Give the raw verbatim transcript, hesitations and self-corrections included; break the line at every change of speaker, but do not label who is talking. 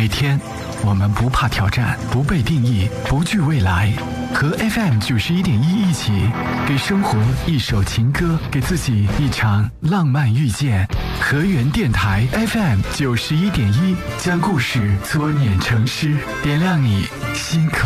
每天我们不怕挑战，不被定义，不惧未来，和 F M 九十一点一一起，给生活一首情歌，给自己一场浪漫遇见。河源电台 F M 九十一点一，将故事搓捻成诗，点亮你心口。